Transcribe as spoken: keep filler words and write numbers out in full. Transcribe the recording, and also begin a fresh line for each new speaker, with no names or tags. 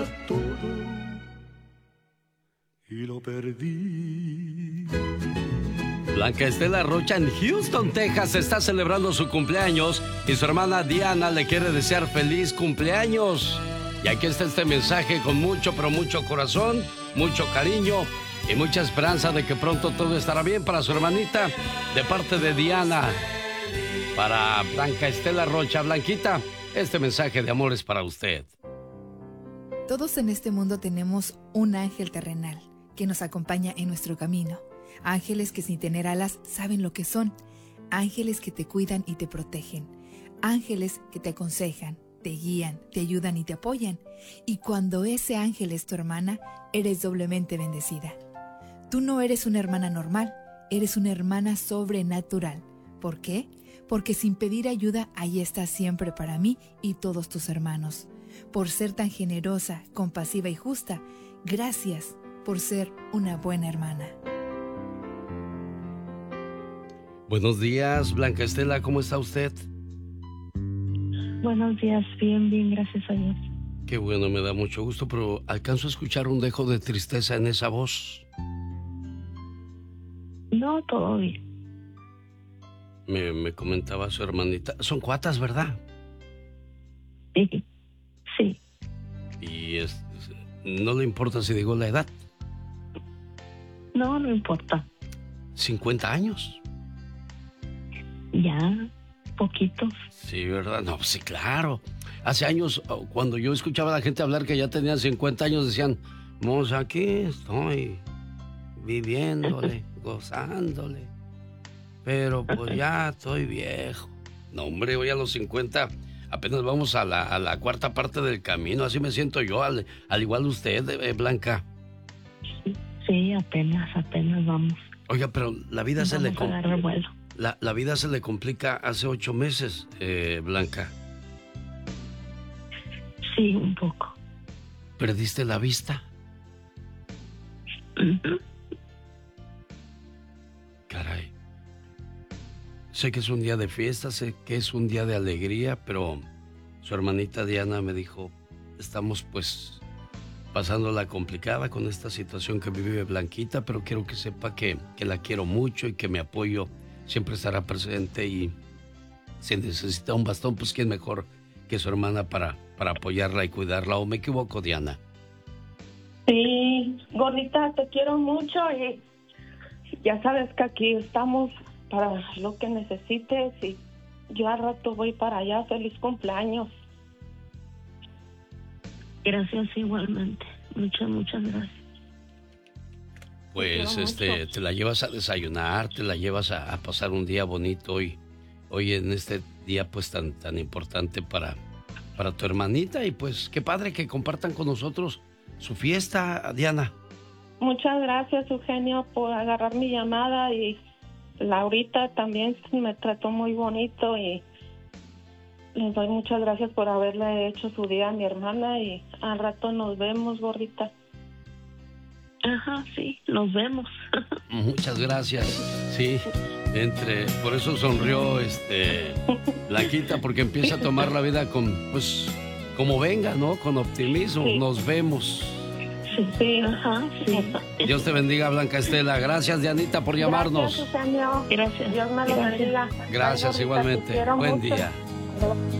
todo y lo perdí.
Blanca Estela Rocha en Houston, Texas, está celebrando su cumpleaños y su hermana Diana le quiere desear feliz cumpleaños. Y aquí está este mensaje con mucho, pero mucho corazón, mucho cariño y mucha esperanza de que pronto todo estará bien para su hermanita, de parte de Diana. Para Blanca Estela Rocha. Blanquita, este mensaje de amor es para usted.
Todos en este mundo tenemos un ángel terrenal que nos acompaña en nuestro camino. Ángeles que sin tener alas saben lo que son. Ángeles que te cuidan y te protegen. Ángeles que te aconsejan, te guían, te ayudan y te apoyan. Y cuando ese ángel es tu hermana, eres doblemente bendecida. Tú no eres una hermana normal, eres una hermana sobrenatural. ¿Por qué? Porque sin pedir ayuda, ahí estás siempre para mí y todos tus hermanos. Por ser tan generosa, compasiva y justa, gracias por ser una buena hermana.
Buenos días, Blanca Estela, ¿cómo está usted?
Buenos días, bien, bien, gracias a Dios.
Qué bueno, me da mucho gusto, pero alcanzo a escuchar un dejo de tristeza en esa voz.
No, todo bien.
Me, me comentaba su hermanita, son cuatas, ¿verdad?
Sí, sí.
Y es, no le importa si digo la edad.
No, no importa.
¿cincuenta años?
Ya, poquitos.
Sí, ¿verdad? No, sí, claro. Hace años, cuando yo escuchaba a la gente hablar que ya tenían cincuenta años, decían, Mos, aquí estoy, viviéndole, gozándole. Pero pues ya estoy viejo. No, hombre, hoy a los cincuenta apenas vamos a la, a la cuarta parte del camino. Así me siento yo, al, al igual usted, eh, Blanca.
Sí, sí, apenas, apenas vamos.
Oiga, pero la vida
vamos
se le
complica.
La, la vida se le complica hace ocho meses, eh, Blanca.
Sí, un poco.
¿Perdiste la vista?
Uh-huh.
Caray. Sé que es un día de fiesta, sé que es un día de alegría, pero su hermanita Diana me dijo, estamos pues pasándola complicada con esta situación que vive Blanquita, pero quiero que sepa que, que la quiero mucho y que mi apoyo siempre estará presente, y si necesita un bastón, pues quién mejor que su hermana para, para apoyarla y cuidarla. ¿O me equivoco, Diana?
Sí, gordita, te quiero mucho y ya sabes que aquí estamos para lo que necesites, y yo al rato voy para allá. Feliz cumpleaños.
Gracias igualmente. Muchas, muchas gracias.
Pues este,
mucho.
te la llevas a desayunar, te la llevas a, a pasar un día bonito hoy, hoy en este día pues tan, tan importante para, para tu hermanita, y pues qué padre que compartan con nosotros su fiesta, Diana.
Muchas gracias, Eugenio, por agarrar mi llamada, y Laurita también me trató muy bonito, y les doy muchas gracias por haberle hecho su día a mi hermana, y al rato nos vemos, gordita.
Ajá, sí, nos vemos.
Muchas gracias. Sí, entre, por eso sonrió este Blanquita, porque empieza a tomar la vida con, pues, como venga, ¿no? Con optimismo.
Sí.
Nos vemos.
Sí, sí, ajá, sí.
Dios te bendiga, Blanca Estela. Gracias, Dianita, por llamarnos.
Gracias, Eugenio.
Gracias.
Dios me lo bendiga.
Gracias,
Ay, gordita,
igualmente.
te quiero
Buen
mucho.
día.